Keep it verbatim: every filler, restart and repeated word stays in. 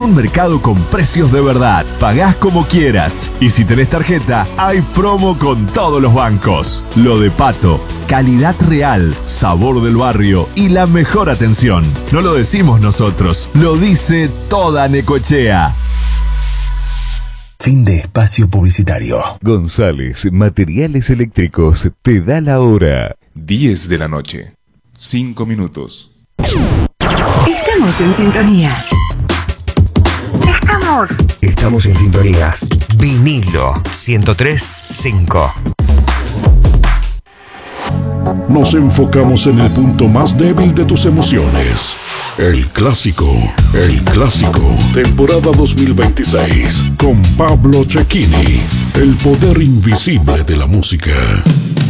Un mercado con precios de verdad. Pagás como quieras. Y si tenés tarjeta, hay promo con todos los bancos. Lo de Pato. Calidad real, sabor del barrio y la mejor atención. No lo decimos nosotros, lo dice toda Necochea. Fin de espacio publicitario. González Materiales Eléctricos te da la hora. diez de la noche. cinco minutos. Estamos en sintonía. Estamos. Estamos en sintonía. Vinilo ciento tres punto cinco. Nos enfocamos en el punto más débil de tus emociones. El clásico, el clásico, temporada dos mil veintiséis, con Pablo Cecchini, el poder invisible de la música.